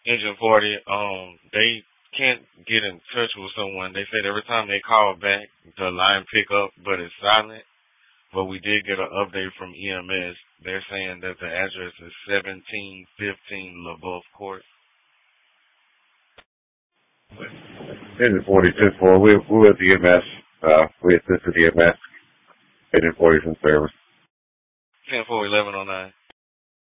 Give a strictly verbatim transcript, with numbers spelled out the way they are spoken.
Engine forty, um, they can't get in touch with someone. They said every time they call back, the line pick up, but it's silent. But we did get an update from E M S. They're saying that the address is seventeen fifteen LaBeouf Court. Engine forty, ten four. We, we with the E M S. Uh, we assisted the E M S. Engine forty is in service. ten four eleven oh nine.